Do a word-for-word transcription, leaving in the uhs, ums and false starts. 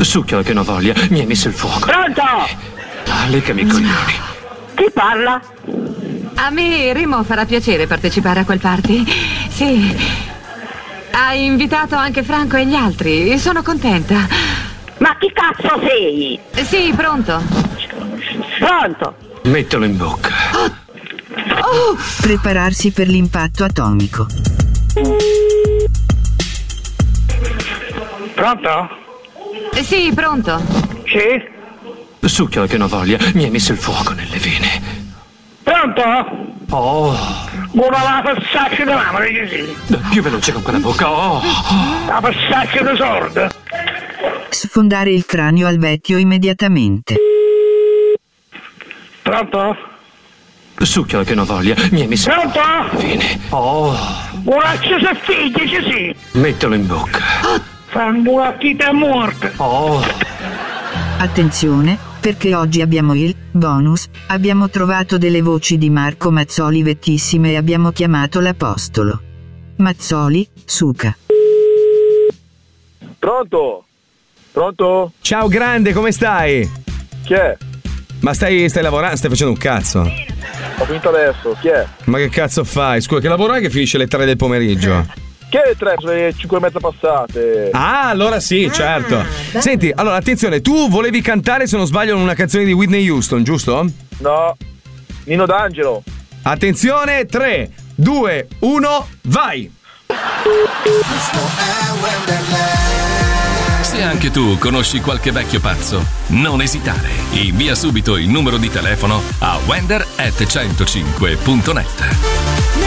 Succhio che non voglia, mi hai messo il fuoco. Pronto? Ah, leccami i coglioni. Chi parla? A me Remo farà piacere partecipare a quel party. Sì. Hai invitato anche Franco e gli altri. Sono contenta. Ma chi cazzo sei? Sì, pronto. Pronto? Mettilo in bocca. Oh! Prepararsi per l'impatto atomico. Pronto? Sì, pronto. Sì? Succhio che non voglia, mi hai messo il fuoco nelle vene. Pronto? Oh, Una la passaccia di mamma, sì. più veloce con quella bocca. Oh, La passaccia di sorda. Sfondare il cranio al vecchio immediatamente. Pronto? succhio che non voglia, mi hai messo Pronto? nelle vene. Oh, Una se figli, sì sì. mettilo in bocca. Fa un burattita morta. Oh, Attenzione, perché oggi abbiamo il bonus. Abbiamo trovato delle voci di Marco Mazzoli vecchissime e abbiamo chiamato l'apostolo. Mazzoli, suca. Pronto? Pronto? Ciao grande, come stai? Chi è? Ma stai, stai lavorando? Stai facendo un cazzo? Ho finito adesso, chi è? Ma che cazzo fai? Scusa, che lavoro è che finisce alle tre del pomeriggio? Che le tre? Sono le cinque e mezza passate. Ah, allora sì, certo. Senti, allora attenzione, tu volevi cantare, se non sbaglio, una canzone di Whitney Houston, giusto? No, Nino D'Angelo. Attenzione, tre, due, uno, vai! Se anche tu conosci qualche vecchio pazzo, non esitare. Invia subito il numero di telefono a wender at centocinque punto net.